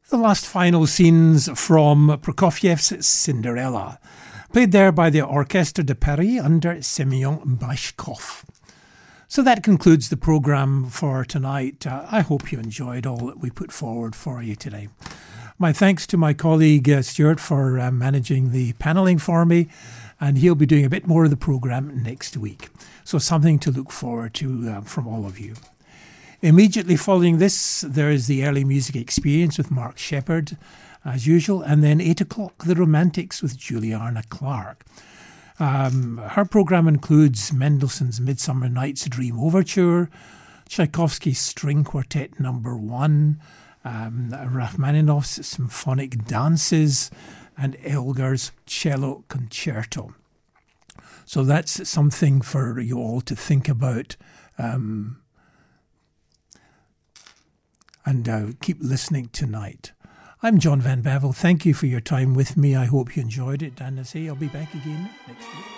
The last final scenes from Prokofiev's Cinderella, played there by the Orchestre de Paris under Semyon Bychkov. So that concludes the programme for tonight. I hope you enjoyed all that we put forward for you today. My thanks to my colleague Stuart for managing the panelling for me, and he'll be doing a bit more of the programme next week. So something to look forward to from all of you. Immediately following this, there is the Early Music Experience with Mark Shepherd, as usual, and then 8 o'clock, The Romantics with Juliana Clark. Her programme includes Mendelssohn's Midsummer Night's Dream Overture, Tchaikovsky's String Quartet No. 1, Rachmaninoff's Symphonic Dances, and Elgar's Cello Concerto. So that's something for you all to think about. And keep listening tonight. I'm John Van Bavel. Thank you for your time with me. I hope you enjoyed it. And I say I'll be back again next week.